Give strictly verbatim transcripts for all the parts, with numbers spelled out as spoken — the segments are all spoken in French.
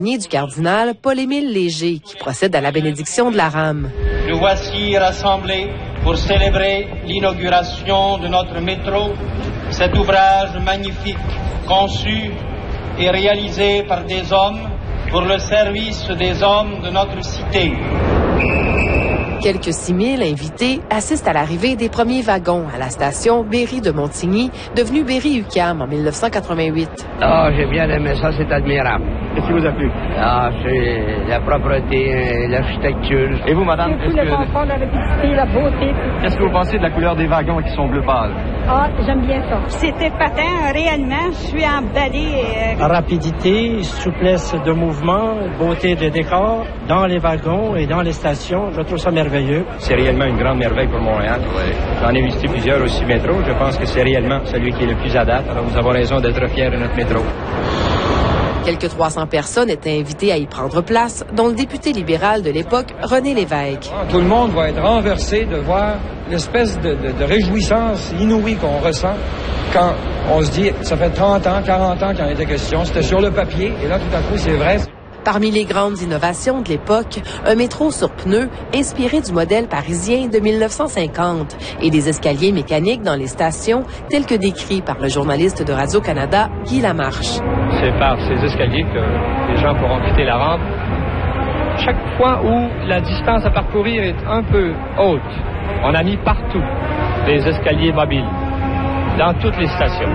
du cardinal Paul-Émile Léger, qui procède à la bénédiction de la rame. Nous voici rassemblés pour célébrer l'inauguration de notre métro, cet ouvrage magnifique conçu et réalisé par des hommes pour le service des hommes de notre cité. Quelques six mille invités assistent à l'arrivée des premiers wagons à la station Berry de Montigny, devenue Berry-U Q A M en mille neuf cent quatre-vingt-huit. Ah, j'ai bien aimé ça, c'est admirable. Qu'est-ce qui vous a plu? Ah, c'est la propreté, l'architecture. Et vous, madame? Tout le confort, la rapidité, la beauté. Qu'est-ce que vous pensez de la couleur des wagons qui sont bleu pâle? Ah, j'aime bien ça. C'était patent, réellement, je suis emballée. Euh... Rapidité, souplesse de mouvement, beauté de décor dans les wagons et dans les stations, je trouve ça merveilleux. C'est réellement une grande merveille pour Montréal. Ouais. J'en ai visité plusieurs aussi métro. Je pense que c'est réellement celui qui est le plus à date. Alors, nous avons raison d'être fiers de notre métro. Quelques trois cents personnes étaient invitées à y prendre place, dont le député libéral de l'époque, René Lévesque. Tout le monde va être renversé de voir l'espèce de, de, de réjouissance inouïe qu'on ressent quand on se dit, ça fait trente ans, quarante ans qu'il en était question. C'était sur le papier, et là, tout à coup, c'est vrai. Parmi les grandes innovations de l'époque, un métro sur pneus inspiré du modèle parisien de mille neuf cent cinquante et des escaliers mécaniques dans les stations tels que décrits par le journaliste de Radio-Canada, Guy Lamarche. C'est par ces escaliers que les gens pourront quitter la rampe. Chaque fois où la distance à parcourir est un peu haute, on a mis partout des escaliers mobiles, dans toutes les stations.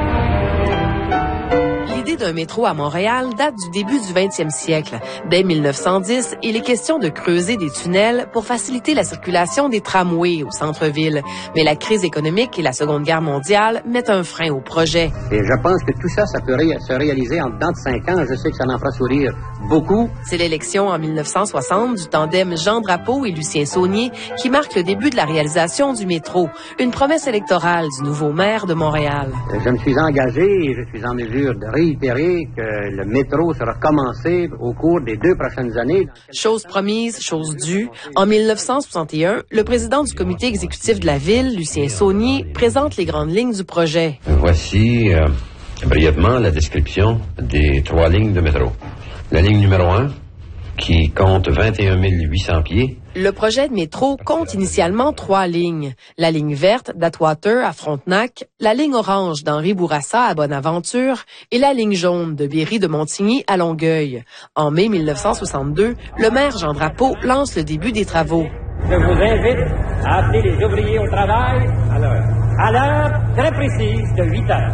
L'idée d'un métro à Montréal date du début du vingtième siècle. Dès mille neuf cent dix, il est question de creuser des tunnels pour faciliter la circulation des tramways au centre-ville. Mais la crise économique et la Seconde Guerre mondiale mettent un frein au projet. Et je pense que tout ça, ça peut ré- se réaliser en dedans de cinq ans. Je sais que ça en fera sourire beaucoup. C'est l'élection en mille neuf cent soixante du tandem Jean Drapeau et Lucien Saunier qui marque le début de la réalisation du métro, une promesse électorale du nouveau maire de Montréal. Je me suis engagé et je suis en mesure de réitérer que le métro sera commencé au cours des deux prochaines années. Chose promise, chose due. En mille neuf cent soixante et un, le président du comité exécutif de la ville, Lucien Saunier, présente les grandes lignes du projet. Voici euh, brièvement la description des trois lignes de métro. La ligne numéro un, qui compte vingt et un mille huit cents pieds. Le projet de métro compte initialement trois lignes. La ligne verte d'Atwater à Frontenac, la ligne orange d'Henri Bourassa à Bonaventure et la ligne jaune de Berry de Montigny à Longueuil. En mai mille neuf cent soixante-deux, le maire Jean Drapeau lance le début des travaux. Je vous invite à appeler les ouvriers au travail à l'heure. À l'heure très précise de huit heures.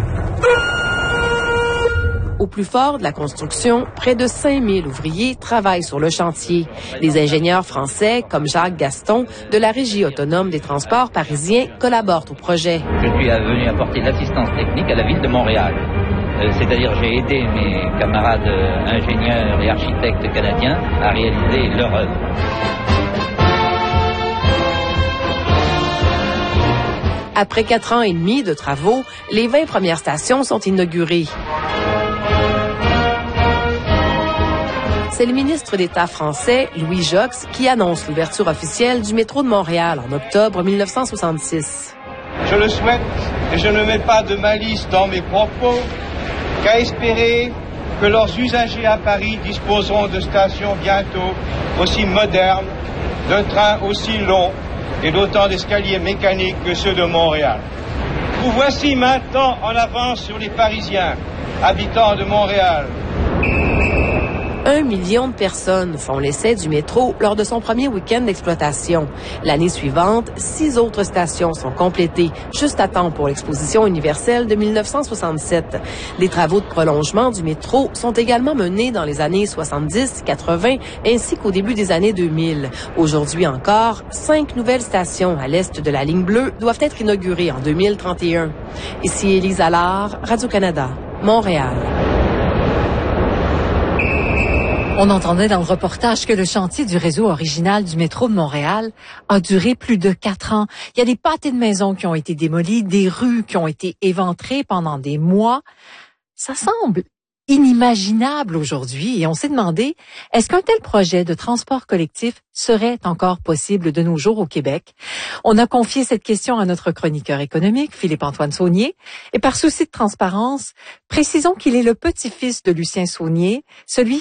Au plus fort de la construction, près de cinq mille ouvriers travaillent sur le chantier. Les ingénieurs français, comme Jacques Gaston, de la Régie autonome des transports parisiens, collaborent au projet. Je suis venu apporter l'assistance technique à la ville de Montréal. Euh, c'est-à-dire j'ai aidé mes camarades euh, ingénieurs et architectes canadiens à réaliser leur œuvre. Après quatre ans et demi de travaux, les vingt premières stations sont inaugurées. C'est le ministre d'État français, Louis Joxe, qui annonce l'ouverture officielle du métro de Montréal en octobre mille neuf cent soixante-six. Je le souhaite et je ne mets pas de malice dans mes propos qu'à espérer que leurs usagers à Paris disposeront de stations bientôt aussi modernes, de trains aussi longs et d'autant d'escaliers mécaniques que ceux de Montréal. Vous voici maintenant en avance sur les Parisiens, habitants de Montréal. Un million de personnes font l'essai du métro lors de son premier week-end d'exploitation. L'année suivante, six autres stations sont complétées, juste à temps pour l'exposition universelle de mille neuf cent soixante-sept. Des travaux de prolongement du métro sont également menés dans les années soixante-dix, quatre-vingts, ainsi qu'au début des années deux mille. Aujourd'hui encore, cinq nouvelles stations à l'est de la ligne bleue doivent être inaugurées en deux mille trente et un. Ici Élise Allard, Radio-Canada, Montréal. On entendait dans le reportage que le chantier du réseau original du métro de Montréal a duré plus de quatre ans. Il y a des pâtés de maisons qui ont été démolies, des rues qui ont été éventrées pendant des mois. Ça semble inimaginable aujourd'hui et on s'est demandé, est-ce qu'un tel projet de transport collectif serait encore possible de nos jours au Québec? On a confié cette question à notre chroniqueur économique, Philippe-Antoine Saunier, et par souci de transparence, précisons qu'il est le petit-fils de Lucien Saunier, celui